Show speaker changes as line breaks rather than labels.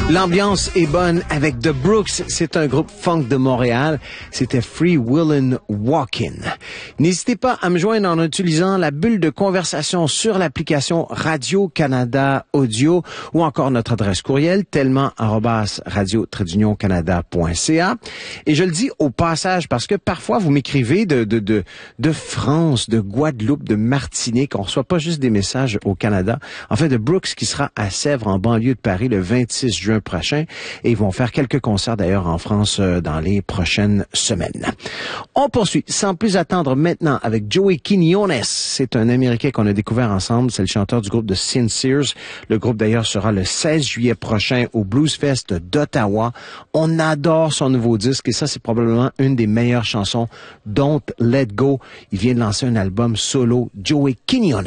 L'ambiance est bonne avec The Brooks. C'est un groupe funk de Montréal. C'était Free Willin' Walkin'. N'hésitez pas à me joindre en utilisant la bulle de conversation sur l'application Radio-Canada Audio ou encore notre adresse courriel tellement@radio-canada.ca. Et je le dis au passage parce que parfois vous m'écrivez de France, de Guadeloupe, de Martinique. On reçoit pas juste des messages au Canada. En fait, The Brooks qui sera à Sèvres en banlieue de Paris le 26 juin prochain et ils vont faire quelques concerts d'ailleurs en France dans les prochaines semaines. On poursuit sans plus attendre maintenant avec Joey Quiñones. C'est un Américain qu'on a découvert ensemble. C'est le chanteur du groupe de Sincères. Le groupe d'ailleurs sera le 16 juillet prochain au Blues Fest d'Ottawa. On adore son nouveau disque et ça c'est probablement une des meilleures chansons. Don't Let Go. Il vient de lancer un album solo. Joey Quiñones.